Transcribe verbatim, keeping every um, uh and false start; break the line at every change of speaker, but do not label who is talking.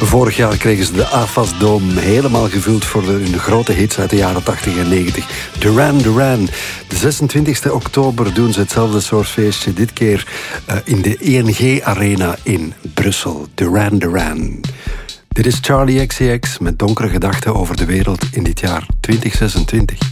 Vorig jaar kregen ze de A F A S Dome helemaal gevuld voor de, hun grote hits uit de jaren tachtig en negentig. Duran Duran. De zesentwintigste oktober doen ze hetzelfde soort feestje. Dit keer uh, in de I N G Arena in Brussel. Duran Duran. Dit is Charlie X C X met donkere gedachten over de wereld in dit jaar twintig zesentwintig.